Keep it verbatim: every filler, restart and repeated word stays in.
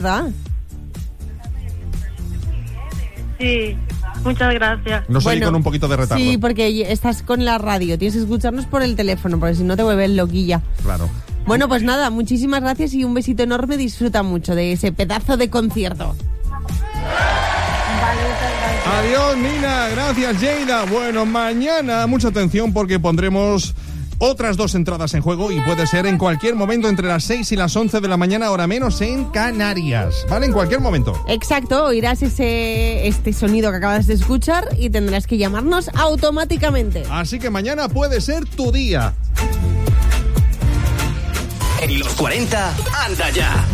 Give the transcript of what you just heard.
¿verdad? Sí, muchas gracias. No sé, Bueno, con un poquito de retardo. Sí, porque estás con la radio, tienes que escucharnos por el teléfono, porque si no te vuelves loquilla. Claro. Bueno, pues nada, muchísimas gracias y un besito enorme, disfruta mucho de ese pedazo de concierto. Vale, muchas gracias. Adiós, Nina. Gracias, Lleida. Bueno, mañana, mucha atención porque pondremos otras dos entradas en juego y puede ser en cualquier momento entre las seis y las once de la mañana, hora menos en Canarias. ¿Vale? En cualquier momento. Exacto, oirás ese este sonido que acabas de escuchar y tendrás que llamarnos automáticamente. Así que mañana puede ser tu día. En los cuarenta, anda ya.